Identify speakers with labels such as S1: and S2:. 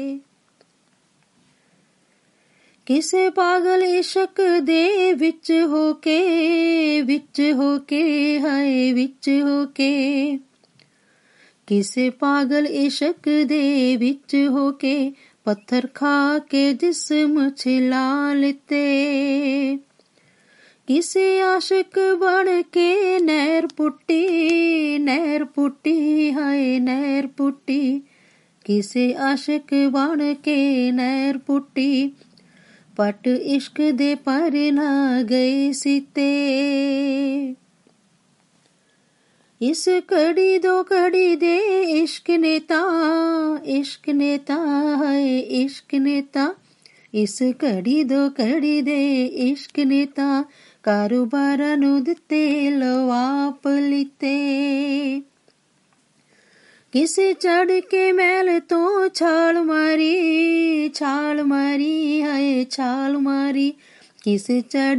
S1: ਕਿਸੇ ਪਾਗਲ ਇਸ਼ਕ ਦੇ ਵਿੱਚ ਹੋ ਕੇ ਹਾਏ ਵਿੱਚ ਹੋ ਕੇ, ਕਿਸੇ ਪਾਗਲ ਇਸ਼ਕ ਦੇ ਵਿੱਚ ਹੋ ਕੇ ਪੱਥਰ ਖਾ ਕੇ ਜਿਸਮ ਛਿਲਾ ਲਿੱਤੇ। ਕਿਸੇ ਆਸ਼ਿਕ ਬਣ ਕੇ ਨਹਿਰ ਪੁੱਟੀ ਹਾਏ ਨਹਿਰ ਪੁੱਟੀ, ਕਿਸੇ ਆਸ਼ਿਕ ਬਣ ਕੇ ਨਹਿਰ ਪੁੱਟੀ, ਪਟ ਇਸ਼ਕ ਦੇ ਪਰ ਨਾ ਗਏ ਸੀਤੇ। ਇਸ ਘੜੀ ਦੋ ਘੜੀ ਦੇ ਇਸ਼ਕ ਨੇ ਤਾਂ ਹਾਏ ਇਸ਼ਕ ਨੇ ਤਾਂ, ਇਸ ਘੜੀ ਦੋ ਘੜੀ ਦੇ ਇਸ਼ਕ ਨੇ ਤਾਂ ਕਾਰੋਬਾਰਾਂ ਨੂੰ ਦਿੱਤੇ ਲਵਾਪ ਲਿੱਤੇ। ਕਿਸੇ ਚੜ੍ਹ ਕੇ ਮਹਿਲ ਤੋਂ ਛਾਲ ਮਾਰੀ ਹਾਏ ਛਾਲ ਮਾਰੀ, ਕਿਸੇ ਚੜ੍ਹ